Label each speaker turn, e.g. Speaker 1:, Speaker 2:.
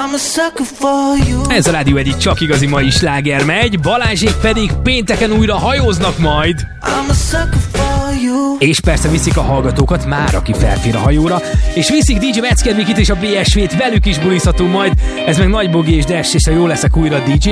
Speaker 1: Ez a Rádió egyik csak igazi mai sláger megy, Balázsék pedig pénteken újra hajóznak majd. És persze viszik a hallgatókat már, aki felfér a hajóra, és viszik DJ Metzger Mikit és a BSV-t, velük is bulizhatunk majd. Ez meg Nagy Bogi és Dash, és ha jól leszek újra DJ